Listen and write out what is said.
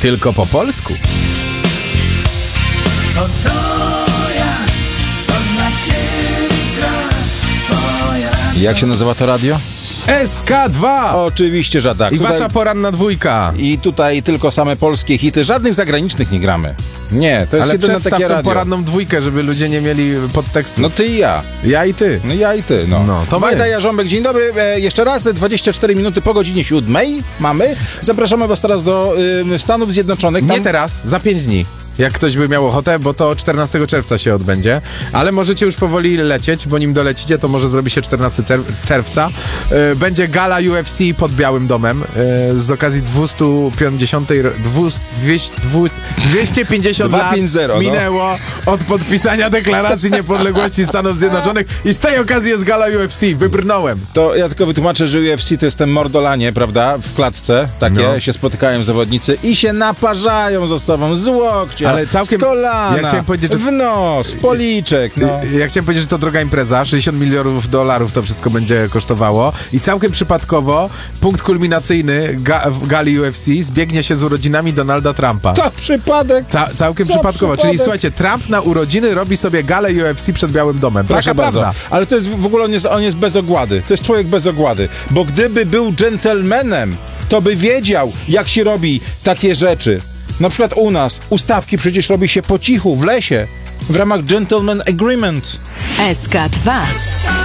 tylko po polsku. To co ja, to dla ciebie gra twoja racja. Jak się nazywa to radio? SK2! Oczywiście, że tak. I Tutaj- wasza poranna dwójka. I tutaj tylko same polskie hity, żadnych zagranicznych nie gramy. Nie, to jest Ale jedyne przedstaw takie tą radio. poranną dwójkę, żeby ludzie nie mieli podtekstu. No ty i ja. Ja i ty. No ja i ty, no. No, to my. Majda Jarząbek, dzień dobry. Jeszcze raz, 24 minuty po godzinie 7 mamy. Zapraszamy was teraz do Stanów Zjednoczonych. Nie teraz, za 5 dni. Jak ktoś by miał ochotę, bo to 14 czerwca się odbędzie. Ale możecie już powoli lecieć, bo nim dolecicie, to może zrobi się 14 czerwca. Będzie gala UFC pod Białym Domem z okazji 250 lat 250, no. minęło od podpisania deklaracji niepodległości Stanów Zjednoczonych i z tej okazji jest gala UFC. Wybrnąłem. To ja tylko wytłumaczę, że UFC to jest ten mordolanie, prawda? W klatce takie No. się spotykają zawodnicy i się naparzają ze sobą z łokcia, Ale całkiem- z kolana, ja chciałem powiedzieć, że- w nos, w policzek, no. Ja chciałem powiedzieć, że to droga impreza, $60 milionów to wszystko będzie kosztowało i całkiem przypadkowo punkt kulminacyjny w gali UFC zbiegnie się z urodzinami Donalda Trumpa. To przypadek. Całkiem Co przypadkowo, czyli przypadek? słuchajcie, Trump na urodziny robi sobie galę UFC przed Białym Domem. Proszę Taka bardzo. prawda. Ale to jest w ogóle on jest bez ogłady. To jest człowiek bez ogłady. Bo gdyby był dżentelmenem, to by wiedział, jak się robi takie rzeczy. Na przykład u nas ustawki przecież robi się po cichu, w lesie, w ramach gentleman agreement. SK2.